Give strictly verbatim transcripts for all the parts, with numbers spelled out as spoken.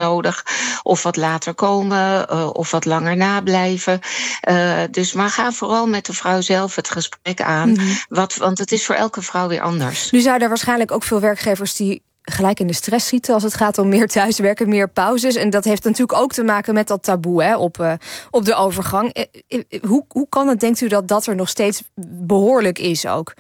nodig. Of wat later komen, uh, of wat langer nablijven. Uh, dus maar ga vooral met de vrouw zelf het gesprek aan. Mm-hmm. Wat, want het is voor elke vrouw weer anders. Nu zijn er waarschijnlijk ook veel werkgevers die gelijk in de stress schieten als het gaat om meer thuiswerken, meer pauzes. En dat heeft natuurlijk ook te maken met dat taboe hè, op, uh, op de overgang. Uh, uh, hoe, hoe kan het, denkt u, dat dat er nog steeds behoorlijk is ook?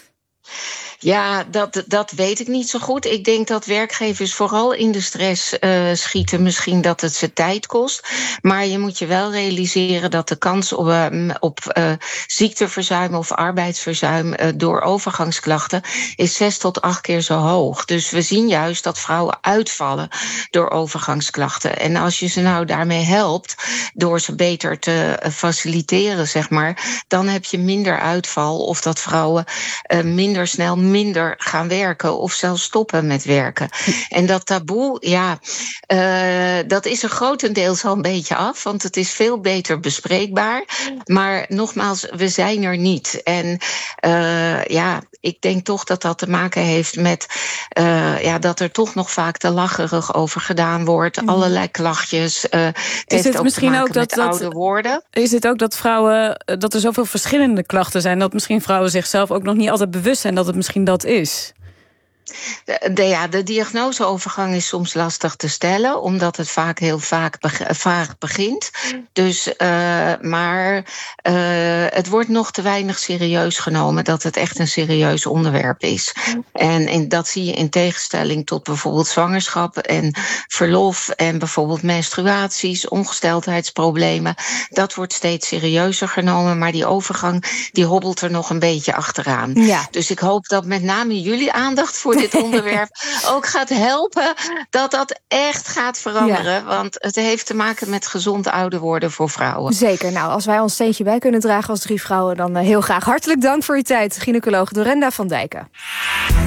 Ja, dat, dat weet ik niet zo goed. Ik denk dat werkgevers vooral in de stress uh, schieten. Misschien dat het ze tijd kost. Maar je moet je wel realiseren dat de kans op, uh, op uh, ziekteverzuim of arbeidsverzuim uh, door overgangsklachten is zes tot acht keer zo hoog. Dus we zien juist dat vrouwen uitvallen door overgangsklachten. En als je ze nou daarmee helpt, door ze beter te uh, faciliteren, zeg maar, dan heb je minder uitval of dat vrouwen uh, minder snel minder gaan werken of zelfs stoppen met werken. En dat taboe, ja, uh, dat is er grotendeels al een beetje af, want het is veel beter bespreekbaar. Maar nogmaals, we zijn er niet. En uh, ja, ik denk toch dat dat te maken heeft met uh, ja, dat er toch nog vaak te lacherig over gedaan wordt. Mm. Allerlei klachtjes. Uh, het is het ook misschien ook dat, dat oude woorden. Is het ook dat vrouwen, dat er zoveel verschillende klachten zijn, dat misschien vrouwen zichzelf ook nog niet altijd bewust zijn dat het misschien dat is? De, de, ja, de diagnoseovergang is soms lastig te stellen, omdat het vaak heel vaak beg- vaag begint. Dus, uh, maar uh, het wordt nog te weinig serieus genomen dat het echt een serieus onderwerp is. En, en dat zie je in tegenstelling tot bijvoorbeeld zwangerschap en verlof en bijvoorbeeld menstruaties, ongesteldheidsproblemen. Dat wordt steeds serieuzer genomen, maar die overgang die hobbelt er nog een beetje achteraan. Ja. Dus ik hoop dat met name jullie aandacht voor dit onderwerp ook gaat helpen dat dat echt gaat veranderen. Ja. Want het heeft te maken met gezond ouder worden voor vrouwen. Zeker. Nou, als wij ons steentje bij kunnen dragen als drie vrouwen, dan heel graag. Hartelijk dank voor uw tijd, gynaecoloog Dorenda van Dijken.